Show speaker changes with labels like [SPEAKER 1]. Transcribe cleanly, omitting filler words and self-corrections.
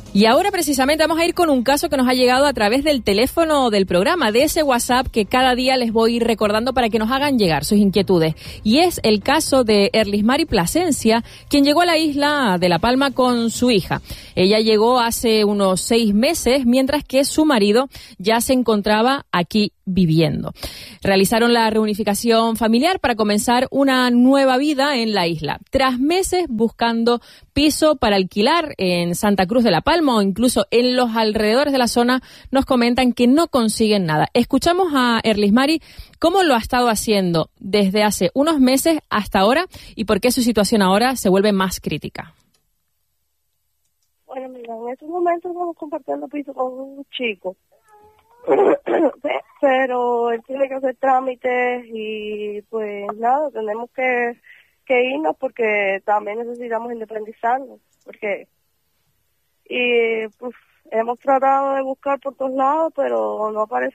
[SPEAKER 1] Y ahora precisamente vamos a ir con un caso que nos ha llegado a través del teléfono del programa, de ese WhatsApp que cada día les voy a ir recordando para que nos hagan llegar sus inquietudes. Y es el caso de Erlismari Plasencia, quien llegó a la isla de La Palma con su hija. Ella llegó hace unos 6 meses, mientras que su marido ya se encontraba aquí viviendo. Realizaron la reunificación familiar para comenzar una nueva vida en la isla. Tras meses buscando piso para alquilar en Santa Cruz de La Palma o incluso en los alrededores de la zona, nos comentan que no consiguen nada. Escuchamos a Erlismari cómo lo ha estado haciendo desde hace unos meses hasta ahora y por qué su situación ahora se vuelve más crítica.
[SPEAKER 2] Bueno, mira, en estos momentos estamos compartiendo piso con un chico. Pero él tiene que hacer trámites y pues nada, tenemos que irnos porque también necesitamos independizarnos, porque y pues hemos tratado de buscar por todos lados, pero no aparece